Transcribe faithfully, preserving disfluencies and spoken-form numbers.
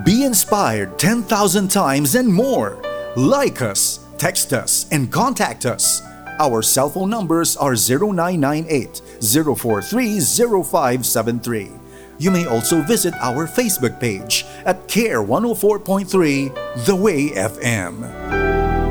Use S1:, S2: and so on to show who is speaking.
S1: Be inspired ten thousand times and more. Like us, text us, and contact us. Our cell phone numbers are zero nine nine eight, zero four three, zero five seven three. You may also visit our Facebook page at Care one oh four point three The Way F M.